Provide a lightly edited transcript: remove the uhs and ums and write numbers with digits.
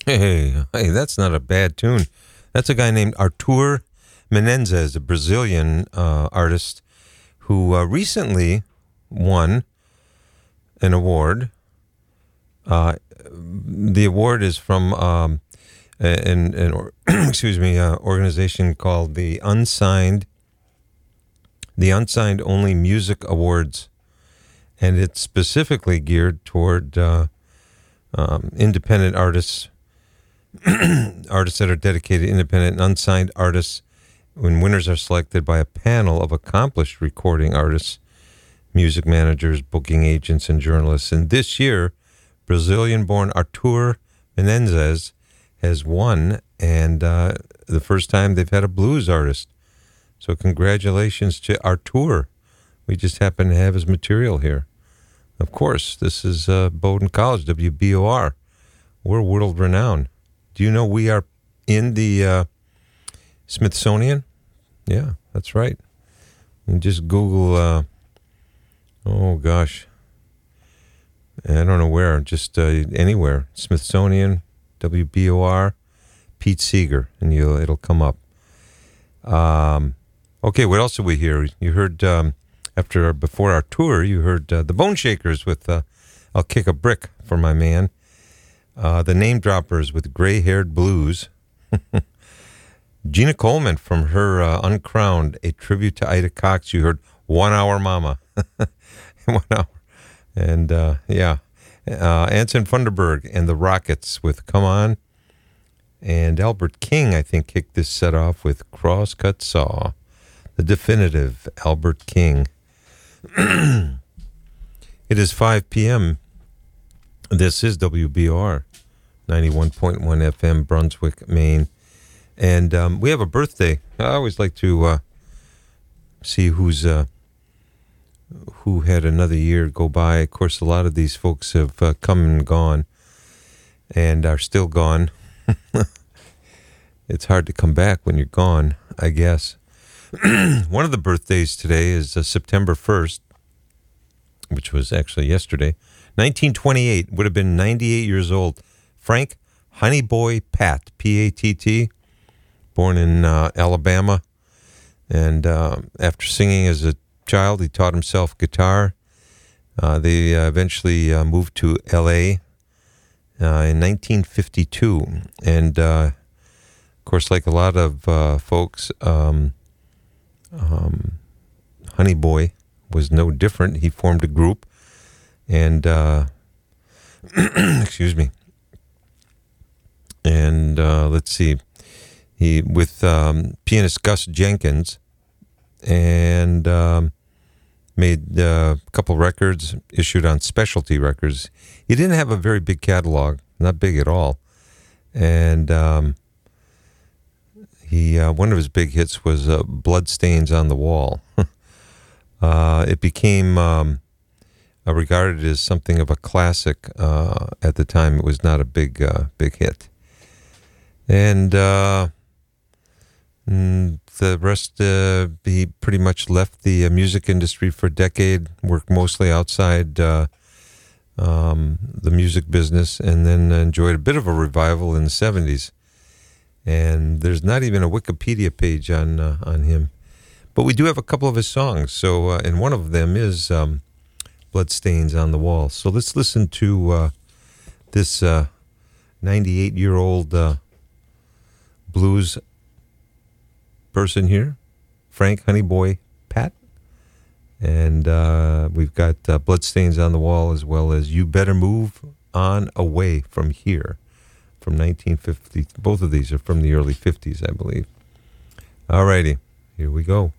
Hey, that's not a bad tune. That's a guy named Artur Menendez, a Brazilian artist who recently won an award. The award is from excuse me, organization called the Unsigned Only Music Awards, and it's specifically geared toward independent artists, artists that are dedicated, independent, and unsigned artists. When winners are selected by a panel of accomplished recording artists, music managers, booking agents, and journalists. And this year, Brazilian-born Artur Menendez has won, and the first time they've had a blues artist. So congratulations to Artur. We just happen to have his material here. Of course, this is Bowdoin College, WBOR. We're world renowned. Do you know we are in the Smithsonian? Yeah, that's right. You just Google, oh gosh, I don't know where, just anywhere. Smithsonian, WBOR, Pete Seeger, and it'll come up. Okay, what else did we hear? You heard, before our tour, you heard the Bone Shakers with I'll Kick a Brick for My Man. The Name Droppers with Gray-Haired Blues. Gina Coleman from her Uncrowned, a tribute to Ida Cox. You heard 1 Hour Mama. 1 hour. And, Anson Funderburg and the Rockets with Come On. And Albert King, I think, kicked this set off with Crosscut Saw. The definitive Albert King. It is 5 p.m. This is WBR 91.1 FM, Brunswick, Maine. And we have a birthday. I always like to see who had another year go by. Of course, a lot of these folks have come and gone and are still gone. It's hard to come back when you're gone, I guess. One of the birthdays today is September 1st, which was actually yesterday. 1928, would have been 98 years old. Frank Honeyboy Patt, P-A-T-T, born in Alabama. And after singing as a child, he taught himself guitar. They eventually moved to L.A. In 1952. And, of course, like a lot of folks, Honey Boy was no different. He formed a group, and excuse me. And let's see, he with pianist Gus Jenkins, and made a couple records issued on Specialty Records. He didn't have a very big catalog, not big at all, and he one of his big hits was Bloodstains on the Wall. It became regarded as something of a classic at the time. It was not a big hit. And the rest, he pretty much left the music industry for a decade, worked mostly outside the music business, and then enjoyed a bit of a revival in the 70s. And there's not even a Wikipedia page on him. But we do have a couple of his songs. So, and one of them is Bloodstains on the Wall. So let's listen to this 98-year-old blues person here, Frank Honeyboy Patt. And we've got Bloodstains on the Wall, as well as You Better Move On Away From Here, from 1950. Both of these are from the early 50s, I believe. All righty, here we go.